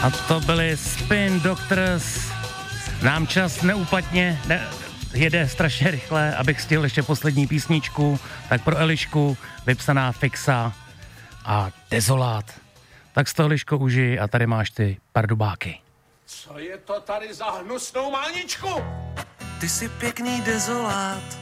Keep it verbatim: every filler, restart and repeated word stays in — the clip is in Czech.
A to byly Spin Doctors. Nám čas neúpatně ne, jede strašně rychle, abych stihl ještě poslední písničku. Tak pro Elišku vypsaná Fixa a Dezolát. Tak z toho, Eliško, užij a tady máš ty pardubáky. Co je to tady za hnusnou máničku? Ty jsi pěkný dezolát,